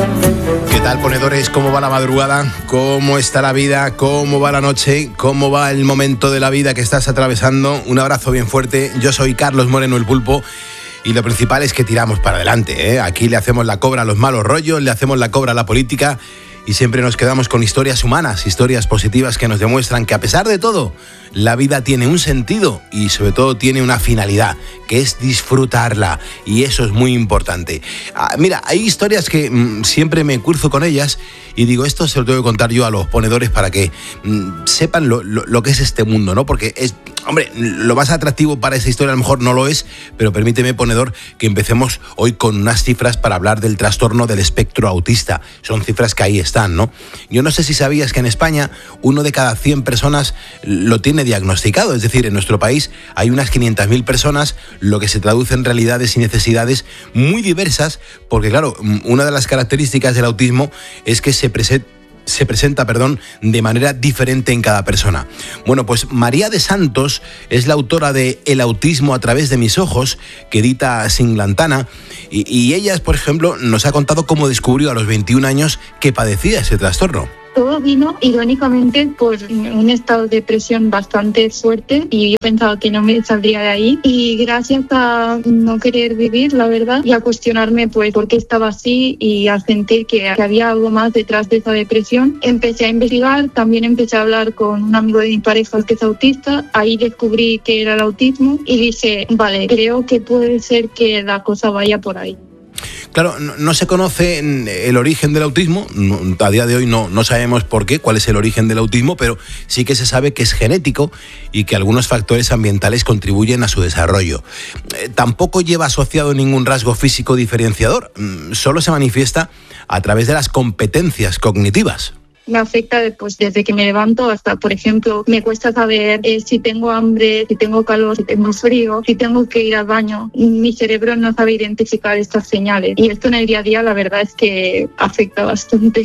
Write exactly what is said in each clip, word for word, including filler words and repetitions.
¿Qué tal, ponedores? ¿Cómo va la madrugada? ¿Cómo está la vida? ¿Cómo va la noche? ¿Cómo va el momento de la vida que estás atravesando? Un abrazo bien fuerte. Yo soy Carlos Moreno, el Pulpo. Y lo principal es que tiramos para adelante, ¿eh? Aquí le hacemos la cobra a los malos rollos, le hacemos la cobra a la política y siempre nos quedamos con historias humanas, historias positivas que nos demuestran que a pesar de todo, la vida tiene un sentido y sobre todo tiene una finalidad, que es disfrutarla, y eso es muy importante. Ah, mira, hay historias que mmm, siempre me cruzo con ellas y digo, esto se lo tengo que contar yo a los ponedores para que mmm, sepan lo, lo, lo que es este mundo, ¿no? Porque es, hombre, lo más atractivo para esa historia a lo mejor no lo es, pero permíteme, ponedor, que empecemos hoy con unas cifras para hablar del trastorno del espectro autista. Son cifras que ahí están, ¿no? Yo no sé si sabías que en España uno de cada cien personas lo tiene diagnosticado, es decir, en nuestro país hay unas quinientas mil personas, lo que se traduce en realidades y necesidades muy diversas, porque claro, una de las características del autismo es que se presenta se presenta, perdón, de manera diferente en cada persona. Bueno, pues María de Santos es la autora de El autismo a través de mis ojos, que edita Singlantana, y, y ella, por ejemplo, nos ha contado cómo descubrió a los veintiún años que padecía ese trastorno. Todo vino, irónicamente, por un estado de depresión bastante fuerte y yo pensaba que no me saldría de ahí. Y gracias a no querer vivir, la verdad, y a cuestionarme pues por qué estaba así y a sentir que, que había algo más detrás de esa depresión, empecé a investigar. También empecé a hablar con un amigo de mi pareja que es autista. Ahí descubrí que era el autismo y dije, vale, creo que puede ser que la cosa vaya por ahí. Claro, no, no se conoce el origen del autismo, no, a día de hoy no, no sabemos por qué, cuál es el origen del autismo, pero sí que se sabe que es genético y que algunos factores ambientales contribuyen a su desarrollo. Eh, tampoco lleva asociado ningún rasgo físico diferenciador, solo se manifiesta a través de las competencias cognitivas. Me afecta pues, desde que me levanto hasta, por ejemplo, me cuesta saber eh, si tengo hambre, si tengo calor, si tengo frío, si tengo que ir al baño. Mi cerebro no sabe identificar estas señales. Y esto en el día a día, la verdad es que afecta bastante.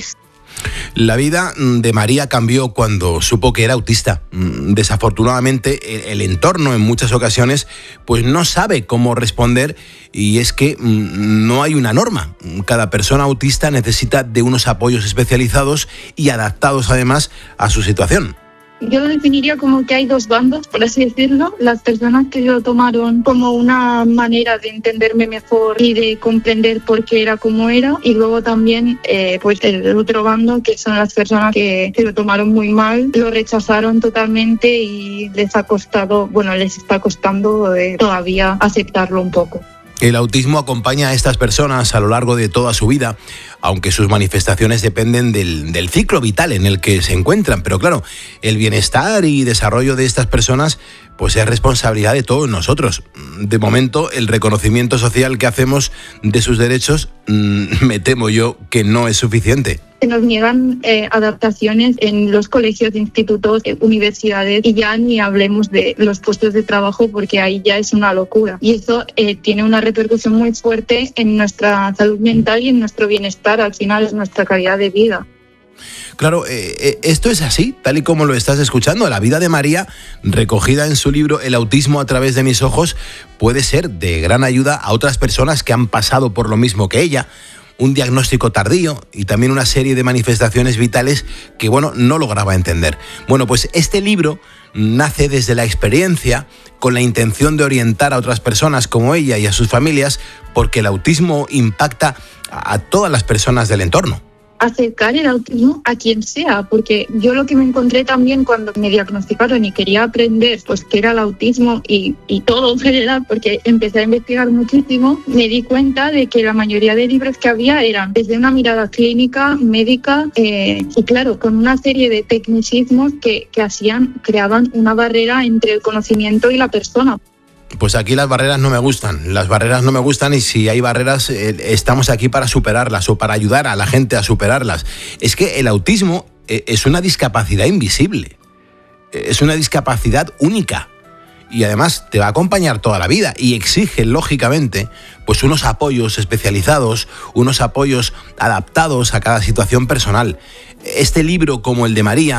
La vida de María cambió cuando supo que era autista. Desafortunadamente, el entorno en muchas ocasiones pues no sabe cómo responder, y es que no hay una norma. Cada persona autista necesita de unos apoyos especializados y adaptados además a su situación. Yo lo definiría como que hay dos bandos, por así decirlo. Las personas que lo tomaron como una manera de entenderme mejor y de comprender por qué era como era. Y luego también eh, pues el otro bando, que son las personas que se lo tomaron muy mal, lo rechazaron totalmente y les ha costado, bueno, les está costando eh, todavía aceptarlo un poco. El autismo acompaña a estas personas a lo largo de toda su vida, aunque sus manifestaciones dependen del, del ciclo vital en el que se encuentran. Pero claro, el bienestar y desarrollo de estas personas pues es responsabilidad de todos nosotros. De momento, el reconocimiento social que hacemos de sus derechos, me temo yo que no es suficiente. Se nos niegan eh, adaptaciones en los colegios, institutos, eh, universidades, y ya ni hablemos de los puestos de trabajo, porque ahí ya es una locura. Y eso eh, tiene una repercusión muy fuerte en nuestra salud mental y en nuestro bienestar. Al final es nuestra calidad de vida. Claro, eh, esto es así, tal y como lo estás escuchando. La vida de María, recogida en su libro El autismo a través de mis ojos, puede ser de gran ayuda a otras personas que han pasado por lo mismo que ella. Un diagnóstico tardío y también una serie de manifestaciones vitales que, bueno, no lograba entender. Bueno, pues este libro nace desde la experiencia, con la intención de orientar a otras personas como ella y a sus familias, porque el autismo impacta a todas las personas del entorno. Acercar el autismo a quien sea, porque yo lo que me encontré también cuando me diagnosticaron y quería aprender pues qué era el autismo y, y todo en general, porque empecé a investigar muchísimo, me di cuenta de que la mayoría de libros que había eran desde una mirada clínica, médica, eh, y claro, con una serie de tecnicismos que, que hacían, creaban una barrera entre el conocimiento y la persona. Pues aquí las barreras no me gustan, las barreras no me gustan y si hay barreras eh, estamos aquí para superarlas o para ayudar a la gente a superarlas. Es que el autismo eh, es una discapacidad invisible, eh, es una discapacidad única y además te va a acompañar toda la vida y exige lógicamente pues unos apoyos especializados, unos apoyos adaptados a cada situación personal. Este libro, como el de María,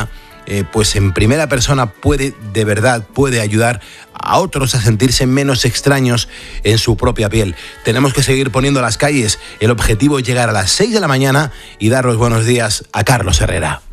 eh, pues en primera persona puede, de verdad, puede ayudar a otros a sentirse menos extraños en su propia piel. Tenemos que seguir poniendo las calles. El objetivo es llegar a las seis de la mañana y dar los buenos días a Carlos Herrera.